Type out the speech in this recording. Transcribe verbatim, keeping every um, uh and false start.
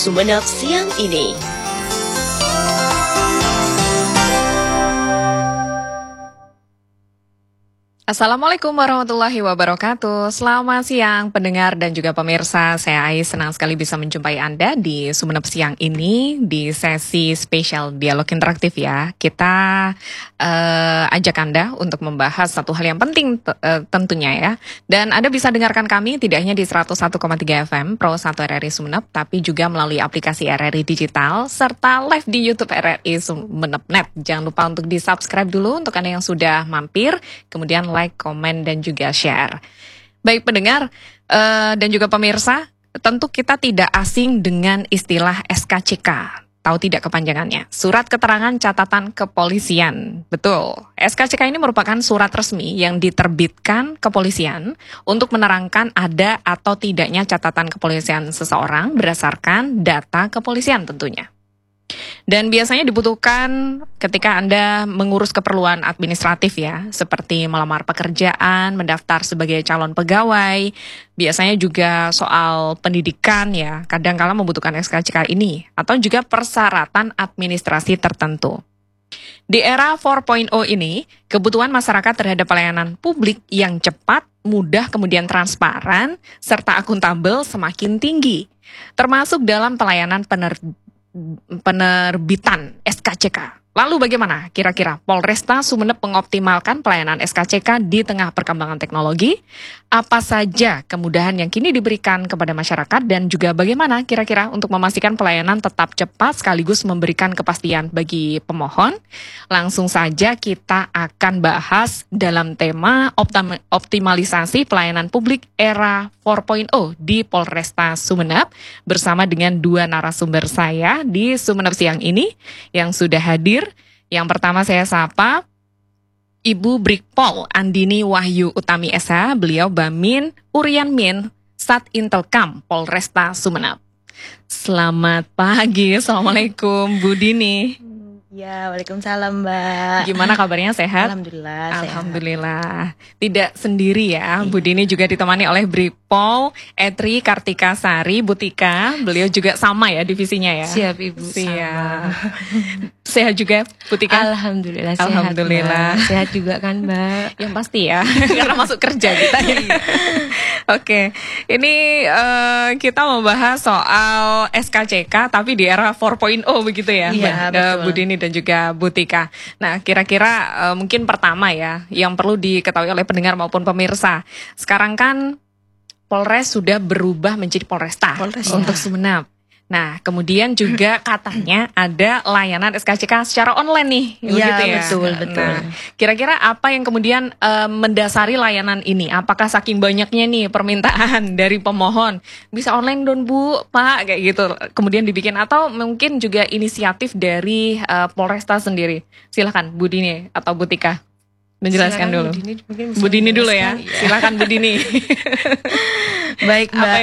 Sumeneb siang ini. Assalamualaikum warahmatullahi wabarakatuh. Selamat siang pendengar dan juga pemirsa. Saya Ais, senang sekali bisa menjumpai Anda di Sumeneb siang ini di sesi spesial dialog interaktif ya. Kita uh, ajak Anda untuk membahas satu hal yang penting t- uh, tentunya ya. Dan Anda bisa dengarkan kami tidak hanya di seratus satu koma tiga F M Pro satu R R I Sumeneb, tapi juga melalui aplikasi R R I Digital serta live di YouTube R R I Sumeneb dot net. Jangan lupa untuk di-subscribe dulu untuk Anda yang sudah mampir, kemudian like, komen, dan juga share. Baik pendengar uh, dan juga pemirsa, tentu kita tidak asing dengan istilah S K C K. Tahu tidak kepanjangannya? Surat Keterangan Catatan Kepolisian. Betul. S K C K ini merupakan surat resmi yang diterbitkan kepolisian untuk menerangkan ada atau tidaknya catatan kepolisian seseorang berdasarkan data kepolisian tentunya. Dan biasanya dibutuhkan ketika Anda mengurus keperluan administratif ya, seperti melamar pekerjaan, mendaftar sebagai calon pegawai, biasanya juga soal pendidikan ya, kadang-kala membutuhkan S K C K ini, atau juga persyaratan administrasi tertentu. Di era empat titik nol ini, kebutuhan masyarakat terhadap pelayanan publik yang cepat, mudah, kemudian transparan, serta akuntabel semakin tinggi, termasuk dalam pelayanan penerbitan penerbitan S K C K. Lalu bagaimana kira-kira Polresta Sumeneb mengoptimalkan pelayanan S K C K di tengah perkembangan teknologi? Apa saja kemudahan yang kini diberikan kepada masyarakat dan juga bagaimana kira-kira untuk memastikan pelayanan tetap cepat sekaligus memberikan kepastian bagi pemohon? Langsung saja kita akan bahas dalam tema optim- optimalisasi pelayanan publik era empat titik nol di Polresta Sumeneb bersama dengan dua narasumber saya di Sumeneb siang ini yang sudah hadir. Yang pertama saya sapa Ibu Brigpol Andini Wahyu Utami S H, beliau Bamin Urian Min Sat Intelkam Polresta Sumeneb. Selamat pagi, Assalamualaikum Bu Dini. Ya, waalaikumsalam Mbak. Gimana kabarnya, sehat? Alhamdulillah. Alhamdulillah. Sehat. Tidak sendiri ya, Bu Dini juga ditemani oleh Brigpol Etri Kartika Sari Butika. Beliau juga sama ya divisinya ya. Siap Ibu. Siap. Sehat juga Butika? Alhamdulillah sehat. Alhamdulillah. Mbak. Sehat juga kan Mbak? Yang pasti ya, karena masuk kerja kita ya. Oke, ini uh, kita membahas soal S K C K tapi di era empat titik nol begitu ya, iya, Mbak Bu Dini dan juga Butika. Nah, kira-kira uh, mungkin pertama ya, yang perlu diketahui oleh pendengar maupun pemirsa. Sekarang kan Polres sudah berubah menjadi Polresta Polres, untuk ya. Sumeneb. Nah, kemudian juga katanya ada layanan S K C K secara online nih, iya, begitu ya. Betul, betul. Nah, kira-kira apa yang kemudian uh, mendasari layanan ini? Apakah saking banyaknya nih permintaan dari pemohon, bisa online dong Bu, Pak, kayak gitu. Kemudian dibikin atau mungkin juga inisiatif dari uh, Polresta sendiri. Silakan Bu Dini atau Bu Tika menjelaskan Silakan, dulu. Bu Dini, Bu Dini dulu ya. Silakan Bu Dini. Baik Mbak.